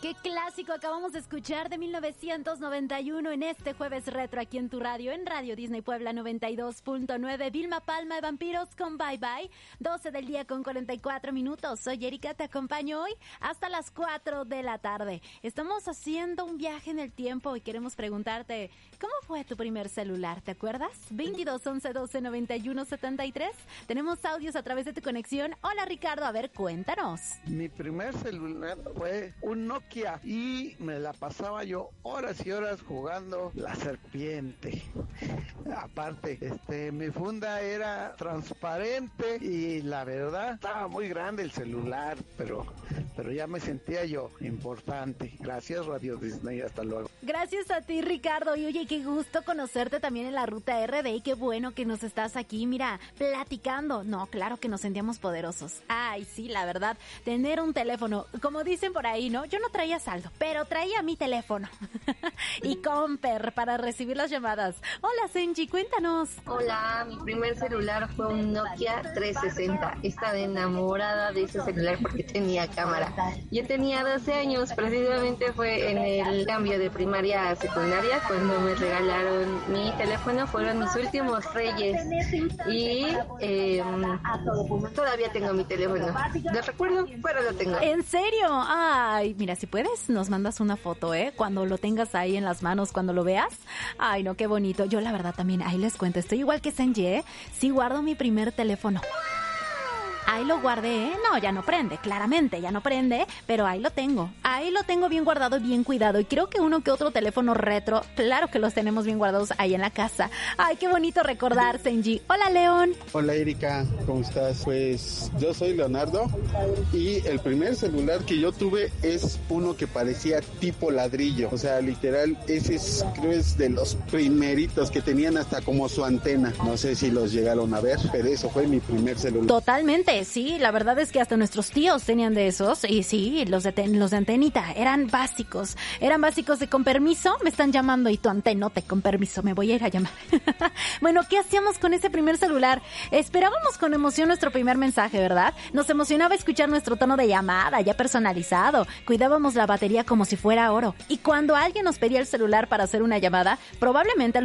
Qué clásico acabamos de escuchar de 1991 en este jueves retro aquí en tu radio, en Radio Disney Puebla 92.9. Vilma Palma de Vampiros con Bye Bye, 12 del día con 44 minutos. Soy Erika, te acompaño hoy hasta las 4 de la tarde. Estamos haciendo un viaje en el tiempo y queremos preguntarte, ¿cómo fue tu primer celular? ¿Te acuerdas? 22 11 12 91 73. Tenemos audios a través de tu conexión. Hola Ricardo, a ver, cuéntanos. Mi primer celular fue un Nokia y me la pasaba yo horas y horas jugando la serpiente. Aparte, mi funda era transparente y la verdad estaba muy grande el celular, pero ya me sentía yo importante. Gracias Radio Disney, hasta luego. Gracias a ti Ricardo, y oye, qué gusto conocerte también en la ruta RD y qué bueno que nos estás aquí, mira, platicando. No, claro que nos sentíamos poderosos. Ay, sí, la verdad, tener un teléfono, como dicen por ahí, ¿no? Yo no traía saldo, pero traía mi teléfono y Comper para recibir las llamadas. Hola Senji, cuéntanos. Hola, mi primer celular fue un Nokia 360. Estaba enamorada de ese celular porque tenía cámara. Yo tenía 12 años, precisamente fue en el cambio de primaria a secundaria cuando me regalaron mi teléfono. Fueron mis últimos reyes y todavía tengo mi teléfono. Lo recuerdo, pero lo tengo. ¿En serio? Ay, mira, si puedes, nos mandas una foto, cuando lo tengas ahí en las manos, cuando lo veas. Ay, no, qué bonito. Yo la verdad también, ahí les cuento, estoy igual que Senji, sí guardo mi primer teléfono. Ahí lo guardé, no, ya no prende, claramente, ya no prende, pero ahí lo tengo bien guardado, bien cuidado, y creo que uno que otro teléfono retro, claro que los tenemos bien guardados ahí en la casa. Ay, qué bonito recordar, Senji. Hola, León. Hola, Erika, ¿cómo estás? Pues yo soy Leonardo, y el primer celular que yo tuve es uno que parecía tipo ladrillo, o sea, literal, ese creo es de los primeritos que tenían hasta como su antena, no sé si los llegaron a ver, pero eso fue mi primer celular. Totalmente. Sí, la verdad es que hasta nuestros tíos tenían de esos, y sí, los de antenita, eran básicos de con permiso, me están llamando y tu antenote, con permiso, me voy a ir a llamar. Bueno, ¿qué hacíamos con ese primer celular? Esperábamos con emoción nuestro primer mensaje, ¿verdad? Nos emocionaba escuchar nuestro tono de llamada, ya personalizado, cuidábamos la batería como si fuera oro, y cuando alguien nos pedía el celular para hacer una llamada, probablemente